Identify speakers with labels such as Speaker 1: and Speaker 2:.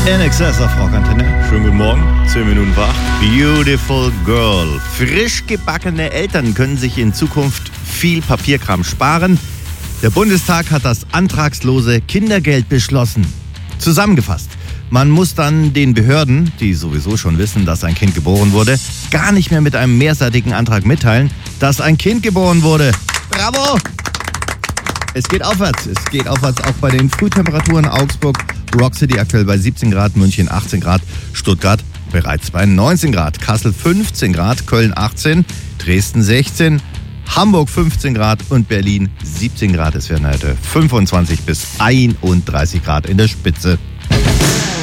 Speaker 1: INXS auf Rockantenne. Schönen guten Morgen, 10 Minuten vor 8. Beautiful Girl. Frisch gebackene Eltern können sich in Zukunft viel Papierkram sparen. Der Bundestag hat das antragslose Kindergeld beschlossen. Zusammengefasst: Man muss dann den Behörden, die sowieso schon wissen, dass ein Kind geboren wurde, gar nicht mehr mit einem mehrseitigen Antrag mitteilen, dass ein Kind geboren wurde. Bravo! Es geht aufwärts auch bei den Frühtemperaturen. Augsburg, Rock City aktuell bei 17 Grad, München 18 Grad, Stuttgart bereits bei 19 Grad, Kassel 15 Grad, Köln 18, Dresden 16, Hamburg 15 Grad und Berlin 17 Grad. Es werden heute 25 bis 31 Grad in der Spitze.